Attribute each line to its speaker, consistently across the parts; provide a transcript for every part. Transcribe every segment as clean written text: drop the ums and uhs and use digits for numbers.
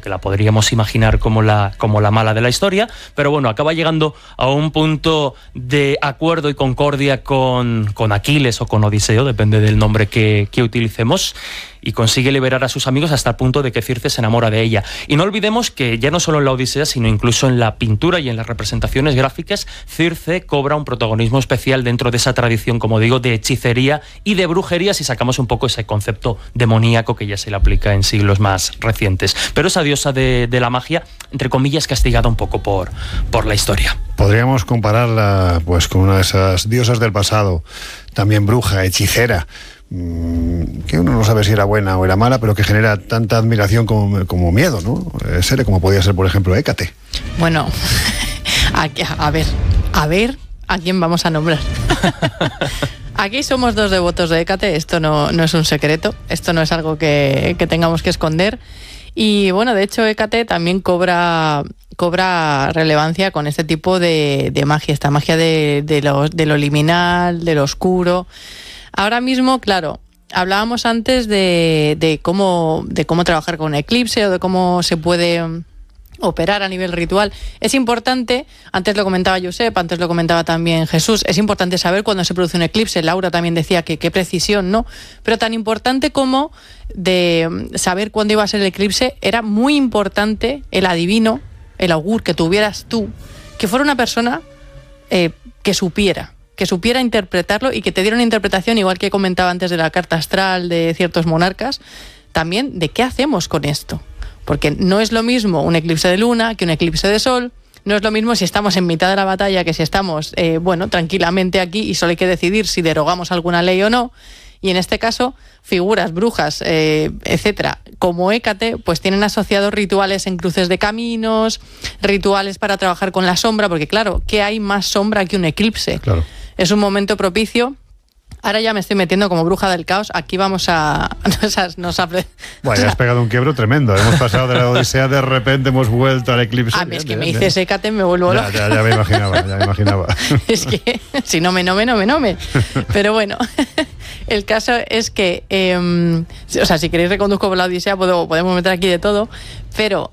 Speaker 1: porque la podríamos imaginar como la mala de la historia, pero bueno, acaba llegando a un punto de acuerdo y concordia con Aquiles o con Odiseo, depende del nombre que utilicemos, y consigue liberar a sus amigos hasta el punto de que Circe se enamora de ella. Y no olvidemos que ya no solo en la Odisea, sino incluso en la pintura y en las representaciones gráficas, Circe cobra un protagonismo especial dentro de esa tradición, como digo, de hechicería y de brujería, si sacamos un poco ese concepto demoníaco que ya se le aplica en siglos más recientes. Pero esa diosa de la magia, entre comillas, castigada un poco por la historia.
Speaker 2: Podríamos compararla pues con una de esas diosas del pasado, también bruja, hechicera, que uno no sabe si era buena o era mala, pero que genera tanta admiración como miedo, ¿no? Como podía ser, por ejemplo, Hécate.
Speaker 3: Bueno, a ver, ¿a quién vamos a nombrar? Aquí somos dos devotos de Hécate, esto no es un secreto, esto no es algo que tengamos que esconder. Y bueno, de hecho, Hécate también cobra relevancia con este tipo de magia, esta magia de lo liminal, de lo oscuro. Ahora mismo, claro, hablábamos antes de cómo trabajar con un eclipse o de cómo se puede operar a nivel ritual. Es importante, antes lo comentaba Josep, antes lo comentaba también Jesús, es importante saber cuándo se produce un eclipse. Laura también decía que qué precisión, ¿no? Pero tan importante como de saber cuándo iba a ser el eclipse, era muy importante el adivino, el augur que tuvieras tú, que fuera una persona que supiera interpretarlo y que te diera una interpretación, igual que comentaba antes de la carta astral de ciertos monarcas, también de qué hacemos con esto. Porque no es lo mismo un eclipse de luna que un eclipse de sol, no es lo mismo si estamos en mitad de la batalla que si estamos, tranquilamente aquí y solo hay que decidir si derogamos alguna ley o no. Y en este caso, figuras, brujas, etcétera, como Hécate, pues tienen asociados rituales en cruces de caminos, rituales para trabajar con la sombra, porque claro, ¿qué hay más sombra que un eclipse?
Speaker 2: Claro.
Speaker 3: Es un momento propicio. Ahora ya me estoy metiendo como bruja del caos. Aquí vamos a...
Speaker 2: Bueno, ya has pegado un quiebro tremendo. Hemos pasado de la Odisea, de repente hemos vuelto al eclipse.
Speaker 3: Es que me dices Hécate, me vuelvo loca.
Speaker 2: Ya me imaginaba.
Speaker 3: Es que si no me. Pero bueno, el caso es que... si queréis reconduzco por la Odisea, podemos meter aquí de todo, pero...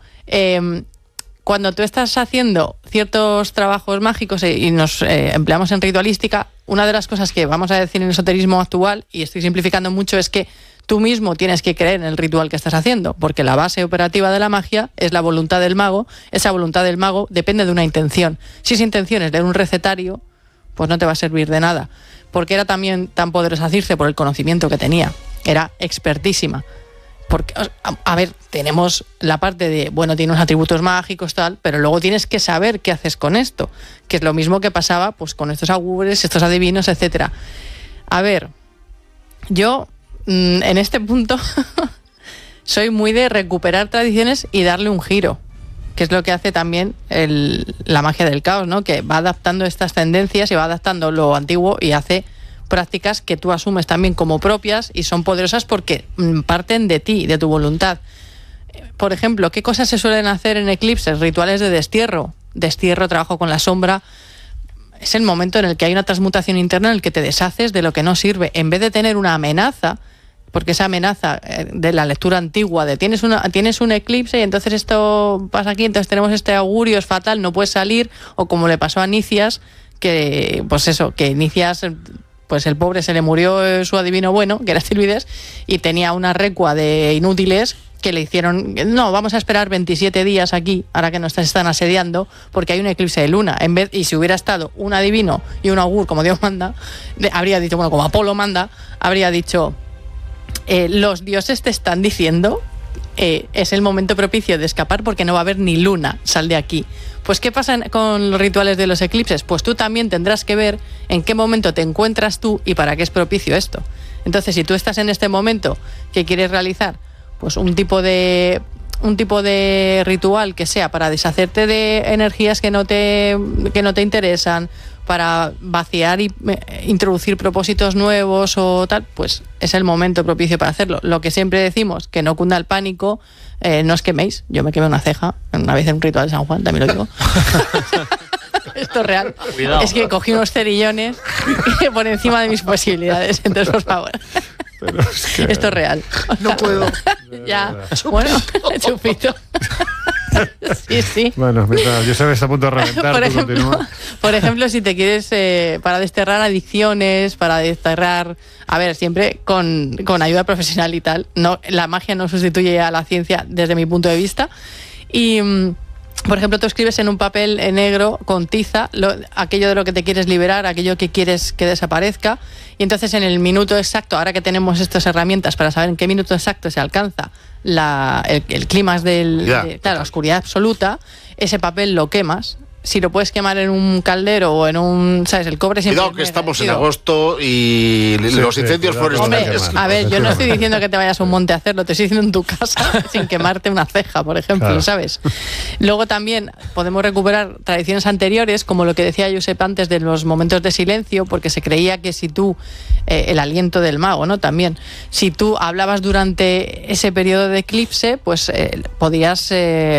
Speaker 3: cuando tú estás haciendo ciertos trabajos mágicos y nos empleamos en ritualística, una de las cosas que vamos a decir en el esoterismo actual, y estoy simplificando mucho, es que tú mismo tienes que creer en el ritual que estás haciendo, porque la base operativa de la magia es la voluntad del mago. Esa voluntad del mago depende de una intención. Si esa intención es leer un recetario, pues no te va a servir de nada, porque era también tan poderosa Circe por el conocimiento que tenía. Era expertísima. Porque, a ver, tenemos la parte de, tiene unos atributos mágicos, tal, pero luego tienes que saber qué haces con esto, que es lo mismo que pasaba pues con estos augures, estos adivinos, etcétera. A ver, yo en este punto soy muy de recuperar tradiciones y darle un giro, que es lo que hace también la magia del caos, ¿no? Que va adaptando estas tendencias y va adaptando lo antiguo y hace prácticas que tú asumes también como propias y son poderosas porque parten de ti, de tu voluntad. Por ejemplo, ¿qué cosas se suelen hacer en eclipses? Rituales de destierro. Destierro, trabajo con la sombra. Es el momento en el que hay una transmutación interna en el que te deshaces de lo que no sirve. En vez de tener una amenaza, porque esa amenaza de la lectura antigua de tienes un eclipse y entonces esto pasa aquí, entonces tenemos este augurio, es fatal, no puedes salir, o como le pasó a Nicias, que Nicias... pues el pobre se le murió su adivino bueno, que era Silvides, y tenía una recua de inútiles que le hicieron, no, vamos a esperar 27 días aquí, ahora que nos están asediando, porque hay un eclipse de luna. Y si hubiera estado un adivino y un augur, como Dios manda, habría dicho, como Apolo manda, habría dicho, los dioses te están diciendo, es el momento propicio de escapar porque no va a haber ni luna, sal de aquí. Pues ¿qué pasa con los rituales de los eclipses? Pues tú también tendrás que ver en qué momento te encuentras tú y para qué es propicio esto. Entonces, si tú estás en este momento que quieres realizar pues un tipo de ritual que sea para deshacerte de energías que no te interesan, para vaciar y introducir propósitos nuevos o tal, pues es el momento propicio para hacerlo. Lo que siempre decimos, que no cunda el pánico, no os queméis. Yo me quemé una ceja una vez en un ritual de San Juan, también lo digo. Esto es real. Cuidado. Es que cogí unos cerillones por encima de mis posibilidades, entonces por favor.
Speaker 2: Pero es que
Speaker 3: esto es real.
Speaker 4: No puedo.
Speaker 3: Ya, bueno, chupito. Sí.
Speaker 2: Bueno, mientras Josep está a punto de reventar, tú continúa.
Speaker 3: Por ejemplo, si te quieres, para desterrar adicciones, para desterrar, a ver, siempre con ayuda profesional y tal, no, la magia no sustituye a la ciencia desde mi punto de vista. Y, por ejemplo, tú escribes en un papel negro con tiza aquello de lo que te quieres liberar, aquello que quieres que desaparezca, y entonces en el minuto exacto, ahora que tenemos estas herramientas para saber en qué minuto exacto se alcanza el clímax de la oscuridad absoluta, ese papel lo quemas. Si lo puedes quemar en un caldero o en un, ¿sabes? El cobre siempre.
Speaker 4: Cuidado que estamos en agosto y los incendios forestales.
Speaker 3: Hombre, a ver, yo no estoy diciendo que te vayas a un monte a hacerlo, te estoy diciendo en tu casa sin quemarte una ceja, por ejemplo, claro. ¿Sabes? Luego también podemos recuperar tradiciones anteriores, como lo que decía Josep antes de los momentos de silencio, porque se creía que si tú, el aliento del mago, ¿no? También, si tú hablabas durante ese periodo de eclipse, pues podías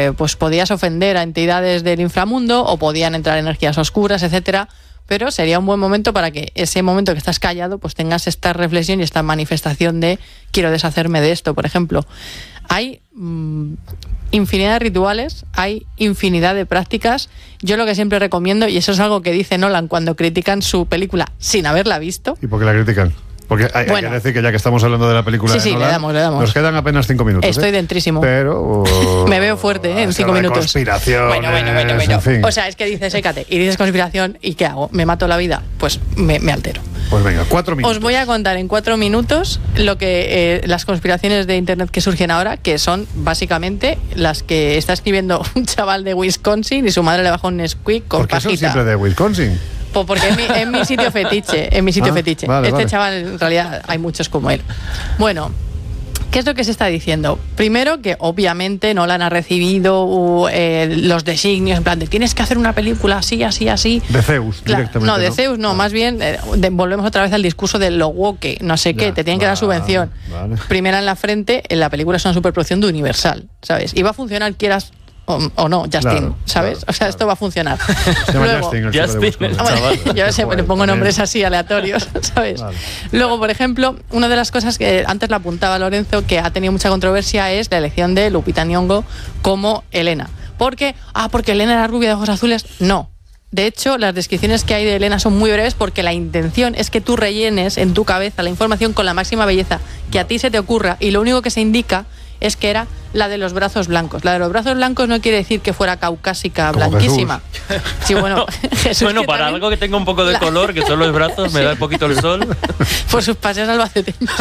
Speaker 3: ofender a entidades del inframundo, o podían entrar energías oscuras, etcétera, pero sería un buen momento para que ese momento que estás callado, pues tengas esta reflexión y esta manifestación de quiero deshacerme de esto, por ejemplo. Hay infinidad de rituales, hay infinidad de prácticas. Yo lo que siempre recomiendo, y eso es algo que dice Nolan cuando critican su película sin haberla visto.
Speaker 2: ¿Y por qué la critican? Porque hay que decir que ya que estamos hablando de la película de Nolan,
Speaker 3: le damos.
Speaker 2: Nos quedan apenas 5 minutos.
Speaker 3: Estoy dentrísimo.
Speaker 2: Pero...
Speaker 3: me veo fuerte, en 5 minutos.
Speaker 2: Conspiración.
Speaker 3: Bueno.
Speaker 2: En fin.
Speaker 3: O sea, es que dices, sécate, y dices conspiración, ¿y qué hago? ¿Me mato la vida? Pues me altero.
Speaker 2: Pues venga, 4 minutos.
Speaker 3: Os voy a contar en 4 minutos lo que las conspiraciones de internet que surgen ahora, que son básicamente las que está escribiendo un chaval de Wisconsin y su madre le bajó un Nesquik con
Speaker 2: pajita. ¿Por qué son siempre de Wisconsin?
Speaker 3: Pues porque es mi sitio fetiche, fetiche. Vale. Chaval, en realidad, hay muchos como él. Bueno, ¿qué es lo que se está diciendo? Primero, que obviamente Nolan ha recibido los designios, en plan de tienes que hacer una película así.
Speaker 2: De Zeus, directamente.
Speaker 3: No, de Zeus no, más bien volvemos otra vez al discurso de lo woke, no sé qué, te tienen que dar subvención. Vale. Primera en la frente, en la película es una superproducción de Universal, ¿sabes? Y va a funcionar, quieras o no, Justin, claro, ¿sabes? Claro, o sea, esto va a funcionar.
Speaker 2: Se llama Justin,
Speaker 3: el chaval. Yo le pongo nombres así aleatorios, ¿sabes? Vale. Luego, por ejemplo, una de las cosas que antes la apuntaba Lorenzo, que ha tenido mucha controversia, es la elección de Lupita Nyong'o como Elena. Porque Elena era rubia de ojos azules. No. De hecho, las descripciones que hay de Elena son muy breves porque la intención es que tú rellenes en tu cabeza la información con la máxima belleza que a ti se te ocurra, y lo único que se indica es que era la de los brazos blancos. La de los brazos blancos no quiere decir que fuera caucásica, como blanquísima.
Speaker 1: Jesús.
Speaker 3: Sí, bueno, Jesús,
Speaker 1: bueno, para también... algo que tenga un poco de color, que son los brazos, me da un poquito el sol.
Speaker 3: Por sus paseos albaceteños.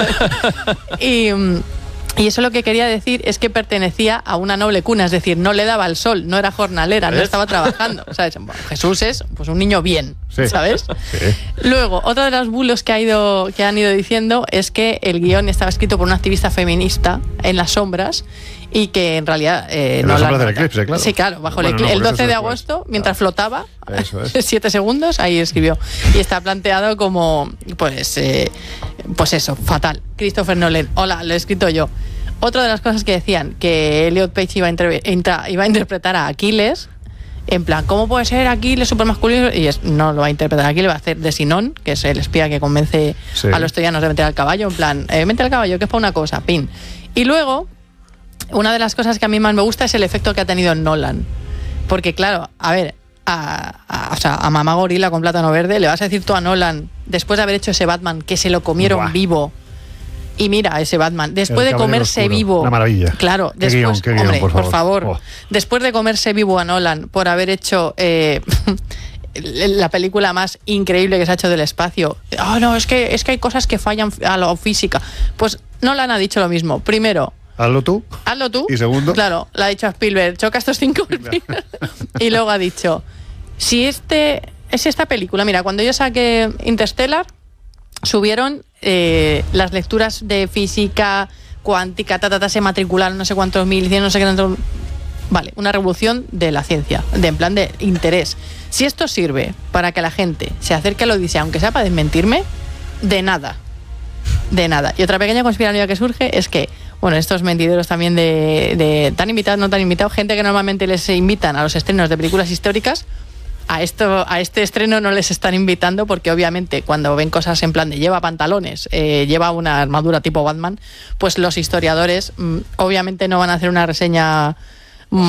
Speaker 3: Y eso lo que quería decir es que pertenecía a una noble cuna, es decir, no le daba el sol, no era jornalera, no estaba trabajando, ¿sabes? Bueno, Jesús es pues un niño bien, sí, ¿sabes? Sí. Luego, otro de los bulos que han ido diciendo es que el guión estaba escrito por una activista feminista en las sombras y que en realidad
Speaker 2: en las sombras del eclipse, claro.
Speaker 3: Sí, claro, bajo el 12 de agosto, mientras flotaba, 7 segundos, ahí escribió. Y está planteado como, pues eso, fatal. Christopher Nolan, hola, lo he escrito yo. Otra de las cosas que decían, que Elliot Page iba a interpretar a Aquiles, en plan, ¿cómo puede ser Aquiles súper masculino? Y no lo va a interpretar Aquiles, va a hacer de Sinón, que es el espía que convence a los troyanos de meter al caballo, en plan, mete al caballo, que es para una cosa, pin. Y luego, una de las cosas que a mí más me gusta es el efecto que ha tenido en Nolan. Porque claro, a ver, a Mamá Gorila con plátano verde, le vas a decir tú a Nolan, después de haber hecho ese Batman, que se lo comieron vivo. Y mira ese Batman, después de comerse oscuro. Vivo...
Speaker 2: Una maravilla.
Speaker 3: Claro, después,
Speaker 2: qué guión,
Speaker 3: hombre,
Speaker 2: por favor.
Speaker 3: Oh. Después de comerse vivo a Nolan por haber hecho la película más increíble que se ha hecho del espacio. No, es que hay cosas que fallan a la física. Pues Nolan ha dicho lo mismo. Primero...
Speaker 2: Hazlo tú. Y segundo...
Speaker 3: Claro, le ha dicho a Spielberg, choca estos 5 Y luego ha dicho, si es esta película... Mira, cuando yo saqué Interstellar, subieron las lecturas de física cuántica, se matricularon no sé cuántos mil, hicieron no sé qué tanto. Vale, una revolución de la ciencia, en plan de interés. Si esto sirve para que la gente se acerque a la Odisea, aunque sea para desmentirme, de nada. Y otra pequeña conspiración que surge es que, bueno, estos mentideros también de tan invitados, no tan invitados, gente que normalmente les invitan a los estrenos de películas históricas, a este estreno no les están invitando porque obviamente cuando ven cosas en plan de lleva pantalones, lleva una armadura tipo Batman, pues los historiadores obviamente no van a hacer una reseña